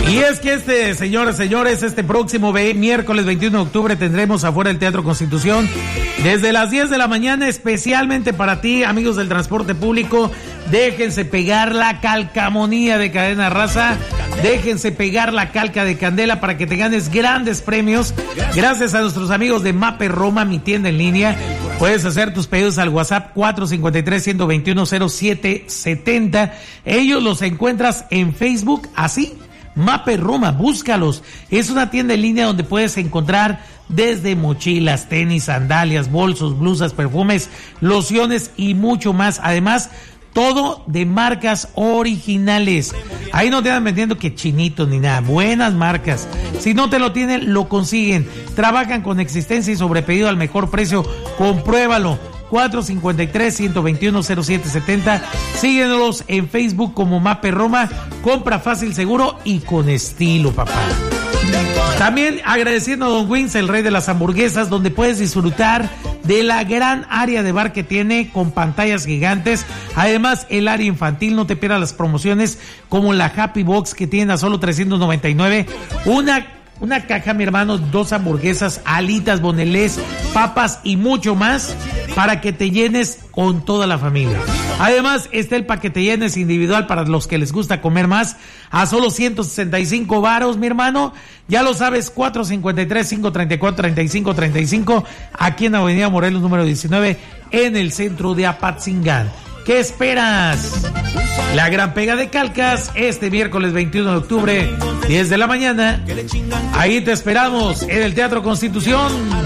Y es que señores, este próximo miércoles 21 de octubre tendremos afuera el Teatro Constitución desde las 10 de la mañana, especialmente para ti, amigos del transporte público. Déjense pegar la calcamonía de Cadena Raza, déjense pegar la calca de Candela para que te ganes grandes premios. Gracias a nuestros amigos de Mape Roma, mi tienda en línea. Puedes hacer tus pedidos al WhatsApp 453-121-0770. Ellos los encuentras en Facebook, así, Mape Roma, búscalos. Es una tienda en línea donde puedes encontrar desde mochilas, tenis, sandalias, bolsos, blusas, perfumes, lociones y mucho más. Además, todo de marcas originales. Ahí no te andan vendiendo que chinitos ni nada. Buenas marcas. Si no te lo tienen, lo consiguen. Trabajan con existencia y sobrepedido al mejor precio. Compruébalo. 453-121-0770. Síguenos en Facebook como Mape Roma. Compra fácil, seguro y con estilo, papá. También agradeciendo a Don Wings, el rey de las hamburguesas, donde puedes disfrutar de la gran área de bar que tiene con pantallas gigantes. Además, el área infantil, no te pierdas las promociones como la Happy Box que tiene a solo $399. Una caja, mi hermano, 2 hamburguesas, alitas, bonelés, papas y mucho más para que te llenes con toda la familia. Además, está el paquete llenes individual para los que les gusta comer más a solo 165 varos, mi hermano. Ya lo sabes, 453-534-3535, aquí en Avenida Morelos, número 19, en el centro de Apatzingán. ¿Qué esperas? La gran pega de calcas este miércoles 21 de octubre, 10 de la mañana. Ahí te esperamos en el Teatro Constitución.